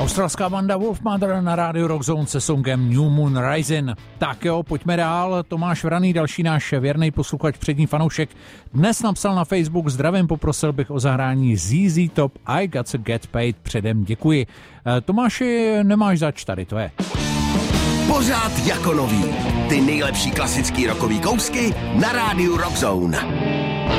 Australská banda Wolfmother na rádiu Rockzone se songem New Moon Rising. Tak jo, pojďme dál. Tomáš Vraný, další náš věrný posluchač, přední fanoušek, dnes napsal na Facebook: zdravím, poprosil bych o zahrání ZZ Top I Got to Get Paid. Předem děkuji. Tomáši, nemáš zač, tady to je. Pořád jako nový. Ty nejlepší klasický rockový kousky na rádiu Rockzone.